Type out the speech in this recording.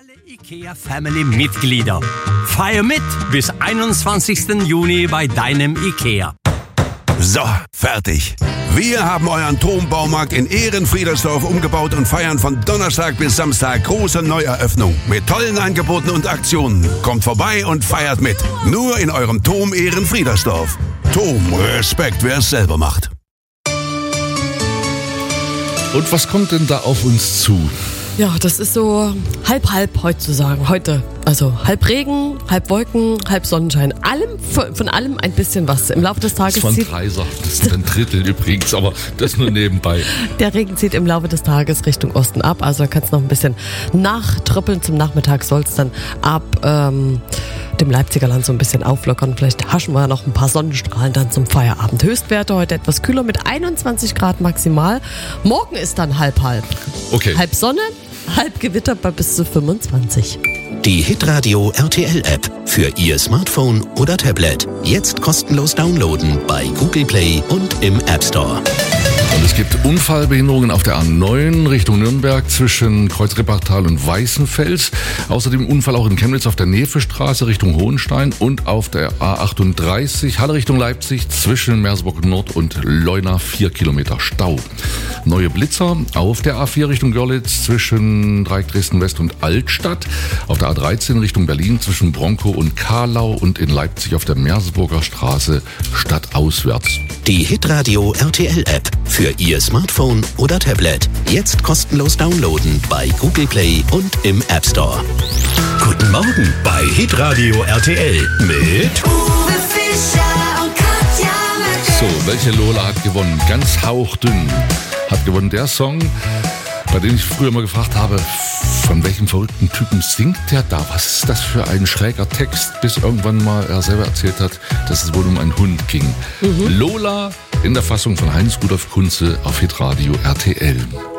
alle IKEA-Family-Mitglieder. Feier mit bis 21. Juni bei deinem IKEA. So, fertig. Wir haben euren Turmbaumarkt in Ehrenfriedersdorf umgebaut und feiern von Donnerstag bis Samstag große Neueröffnung mit tollen Angeboten und Aktionen. Kommt vorbei und feiert mit. Nur in eurem Turm Ehrenfriedersdorf. Turm, Respekt, wer es selber macht. Und was kommt denn da auf uns zu? Ja, das ist so halb heutzutage, heute. Also halb Regen, halb Wolken, halb Sonnenschein. Von allem ein bisschen was. Im Laufe des Tages Das ist von Dreiser. Das sind ein Drittel übrigens, aber das nur nebenbei. Der Regen zieht im Laufe des Tages Richtung Osten ab. Also da kann es noch ein bisschen nachtröppeln. Zum Nachmittag soll es dann ab dem Leipziger Land so ein bisschen auflockern. Vielleicht haschen wir ja noch ein paar Sonnenstrahlen dann zum Feierabend. Höchstwerte heute etwas kühler mit 21 Grad maximal. Morgen ist dann halb. Okay. Halb Sonne, halb Gewitter bei bis zu 25. Die Hitradio RTL App für Ihr Smartphone oder Tablet. Jetzt kostenlos downloaden bei Google Play und im App Store. Und es gibt Unfallbehinderungen auf der A9 Richtung Nürnberg zwischen Kreuzrippachtal und Weißenfels. Außerdem Unfall auch in Chemnitz auf der Nevestraße Richtung Hohenstein und auf der A38 Halle Richtung Leipzig zwischen Merseburg Nord und Leuna 4 Kilometer Stau. Neue Blitzer auf der A4 Richtung Görlitz zwischen Dreieck Dresden West und Altstadt. Auf der A13 Richtung Berlin zwischen Bronkow und Kahlau und in Leipzig auf der Merseburger Straße stadtauswärts. Die Hitradio RTL App für Ihr Smartphone oder Tablet. Jetzt kostenlos downloaden bei Google Play und im App Store. Guten Morgen bei Hitradio RTL mit Uwe Fischer und Katja Möcke. So, welche Lola hat gewonnen? Ganz hauchdünn hat gewonnen der Song, bei dem ich früher mal gefragt habe, von welchem verrückten Typen singt der da? Was ist das für ein schräger Text? Bis irgendwann mal er selber erzählt hat, dass es wohl um einen Hund ging. Lola in der Fassung von Heinz Rudolf Kunze auf Hitradio RTL.